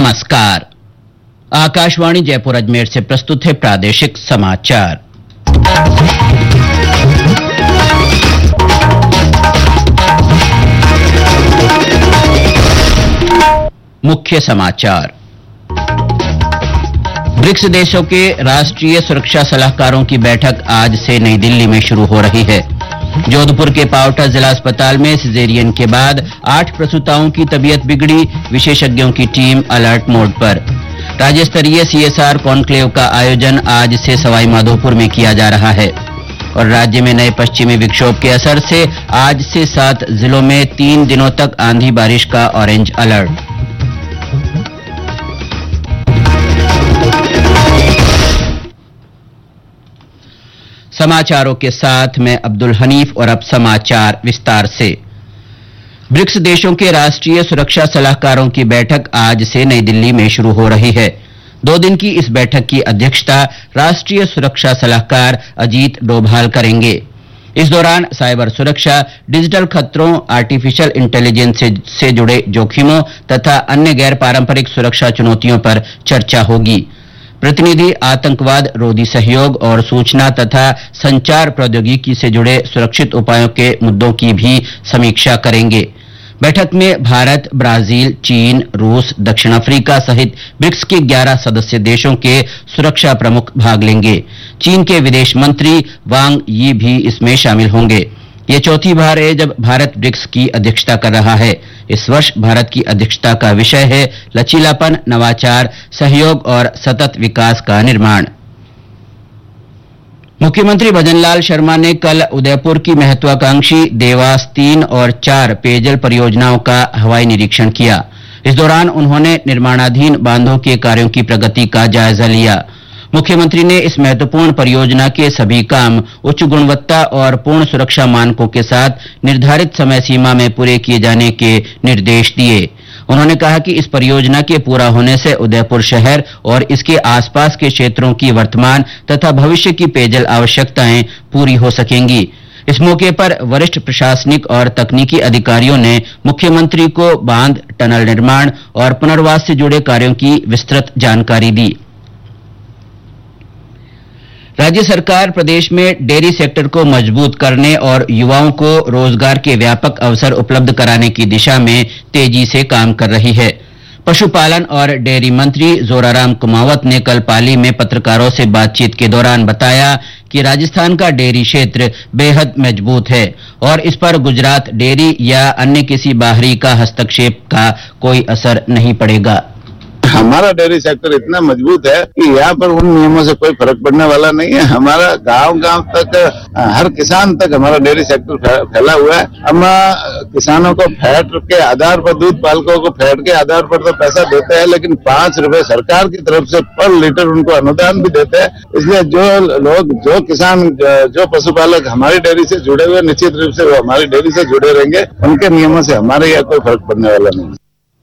नमस्कार। आकाशवाणी जयपुर अजमेर से प्रस्तुत है प्रादेशिक समाचार। मुख्य समाचार। ब्रिक्स देशों के राष्ट्रीय सुरक्षा सलाहकारों की बैठक आज से नई दिल्ली में शुरू हो रही है। जोधपुर के पावटा जिला अस्पताल में सिजेरियन के बाद 8 प्रसूताओं की तबीयत बिगड़ी, विशेषज्ञों की टीम अलर्ट मोड पर। राज्य स्तरीय CSR कॉन्क्लेव का आयोजन आज से सवाई माधोपुर में किया जा रहा है। और राज्य में नए पश्चिमी विक्षोभ के असर से आज से 7 जिलों में 3 दिनों तक आंधी बारिश का ऑरेंज अलर्ट। समाचारों के साथ मैं अब्दुल हनीफ और अब समाचार विस्तार से। ब्रिक्स देशों के राष्ट्रीय सुरक्षा सलाहकारों की बैठक आज से नई दिल्ली में शुरू हो रही है। 2 दिन की इस बैठक की अध्यक्षता राष्ट्रीय सुरक्षा सलाहकार अजीत डोभाल करेंगे। इस दौरान साइबर सुरक्षा, डिजिटल खतरों, आर्टिफिशियल इंटेलिजेंस से जुड़े जोखिमों तथा अन्य गैर पारंपरिक सुरक्षा चुनौतियों पर चर्चा होगी। प्रतिनिधि आतंकवाद रोधी सहयोग और सूचना तथा संचार प्रौद्योगिकी से जुड़े सुरक्षित उपायों के मुद्दों की भी समीक्षा करेंगे। बैठक में भारत, ब्राजील, चीन, रूस, दक्षिण अफ्रीका सहित ब्रिक्स के 11 सदस्य देशों के सुरक्षा प्रमुख भाग लेंगे। चीन के विदेश मंत्री वांग यी भी इसमें शामिल होंगे। ये चौथी बार है जब भारत ब्रिक्स की अध्यक्षता कर रहा है। इस वर्ष भारत की अध्यक्षता का विषय है लचीलापन, नवाचार, सहयोग और सतत विकास का निर्माण। मुख्यमंत्री भजनलाल शर्मा ने कल उदयपुर की महत्वाकांक्षी देवास 3 और 4 पेयजल परियोजनाओं का हवाई निरीक्षण किया। इस दौरान उन्होंने निर्माणाधीन बांधों के कार्यों की प्रगति का जायजा लिया। मुख्यमंत्री ने इस महत्वपूर्ण परियोजना के सभी काम उच्च गुणवत्ता और पूर्ण सुरक्षा मानकों के साथ निर्धारित समय सीमा में पूरे किए जाने के निर्देश दिए। उन्होंने कहा कि इस परियोजना के पूरा होने से उदयपुर शहर और इसके आसपास के क्षेत्रों की वर्तमान तथा भविष्य की पेयजल आवश्यकताएं पूरी हो सकेंगी। इस मौके पर वरिष्ठ प्रशासनिक और तकनीकी अधिकारियों ने मुख्यमंत्री को बांध, टनल निर्माण और पुनर्वास से जुड़े कार्यों की विस्तृत जानकारी दी। राज्य सरकार प्रदेश में डेयरी सेक्टर को मजबूत करने और युवाओं को रोजगार के व्यापक अवसर उपलब्ध कराने की दिशा में तेजी से काम कर रही है। पशुपालन और डेयरी मंत्री जोराराम कुमावत ने कल पाली में पत्रकारों से बातचीत के दौरान बताया कि राजस्थान का डेयरी क्षेत्र बेहद मजबूत है और इस पर गुजरात डेयरी या अन्य किसी बाहरी का हस्तक्षेप का कोई असर नहीं पड़ेगा। हमारा डेयरी सेक्टर इतना मजबूत है कि यहाँ पर उन नियमों से कोई फर्क पड़ने वाला नहीं है। हमारा गांव-गांव तक, हर किसान तक हमारा डेयरी सेक्टर फैला हुआ है। हम किसानों को फैट के आधार पर, दूध पालकों को फैट के आधार पर तो पैसा देते हैं, लेकिन 5 रुपए सरकार की तरफ से पर लीटर उनको अनुदान भी देते हैं। इसलिए जो किसान, जो पशुपालक हमारी डेयरी से जुड़े हुए, निश्चित रूप से वो हमारी डेयरी से जुड़े रहेंगे। उनके नियमों से हमारे यहाँ कोई फर्क पड़ने वाला नहीं।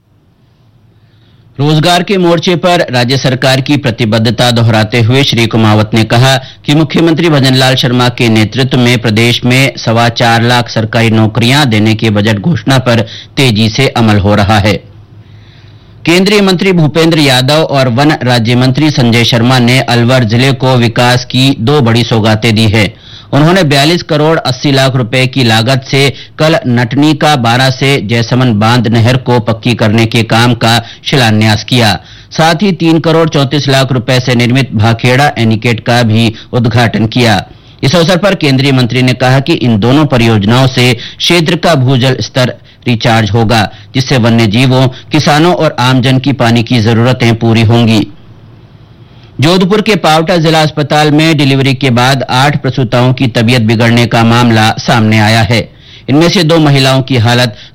रोजगार के मोर्चे पर राज्य सरकार की प्रतिबद्धता दोहराते हुए श्री कुमावत ने कहा कि मुख्यमंत्री भजनलाल शर्मा के नेतृत्व में प्रदेश में 4.25 लाख सरकारी नौकरियां देने के बजट घोषणा पर तेजी से अमल हो रहा है। केंद्रीय मंत्री भूपेंद्र यादव और वन राज्य मंत्री संजय शर्मा ने अलवर जिले को विकास की 2 बड़ी सौगातें दी है। उन्होंने 42 करोड़ 80 लाख रुपए की लागत से कल नटनी का 12 से जयसमन बांध नहर को पक्की करने के काम का शिलान्यास किया। साथ ही 3 करोड़ 34 लाख रुपए से निर्मित भाखेड़ा एनीकेट का भी उद्घाटन किया। इस अवसर पर केंद्रीय मंत्री ने कहा कि इन दोनों परियोजनाओं से क्षेत्र का भूजल स्तर रिचार्ज होगा, जिससे वन्य जीवों, किसानों और आमजन की पानी की जरूरतें पूरी होंगी। जोधपुर के पावटा जिला अस्पताल में डिलीवरी के बाद 8 प्रसूताओं की तबीयत बिगड़ने का मामला सामने आया है। इनमें से 2 महिलाओं की हालत